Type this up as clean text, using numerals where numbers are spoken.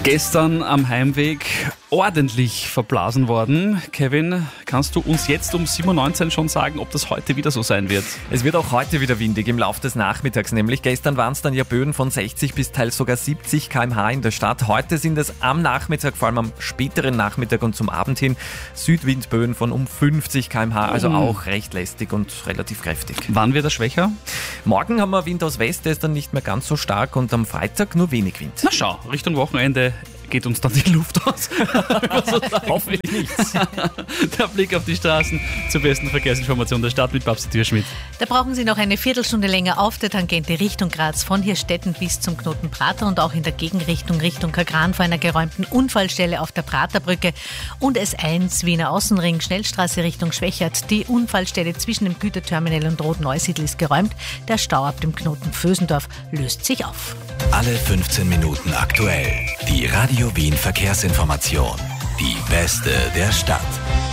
Gestern am Heimweg ordentlich verblasen worden. Kevin, kannst du uns jetzt um 7.19 Uhr schon sagen, ob das heute wieder so sein wird? Es wird auch heute wieder windig im Laufe des Nachmittags, nämlich gestern waren es dann ja Böen von 60 bis teils sogar 70 km/h in der Stadt. Heute sind es am Nachmittag, vor allem am späteren Nachmittag und zum Abend hin, Südwindböen von um 50 km/h, also auch recht lästig und relativ kräftig. Wann wird er schwächer? Morgen haben wir Wind aus West, der ist dann nicht mehr ganz so stark und am Freitag nur wenig Wind. Na schau, Richtung Wochenende geht uns dann die Luft aus. Hoffentlich nichts. Der Blick auf die Straßen zur besten Verkehrsinformation der Stadt mit Babsi Thierschmidt. Da brauchen Sie noch eine Viertelstunde länger auf der Tangente Richtung Graz, von Hirstetten bis zum Knoten Prater und auch in der Gegenrichtung Richtung Kagran vor einer geräumten Unfallstelle auf der Praterbrücke und S1 Wiener Außenring, Schnellstraße Richtung Schwächert. Die Unfallstelle zwischen dem Güterterminal und Rot-Neusiedl ist geräumt. Der Stau ab dem Knoten Vösendorf löst sich auf. Alle 15 Minuten aktuell. Die Radio Wien Verkehrsinformation. Die beste der Stadt.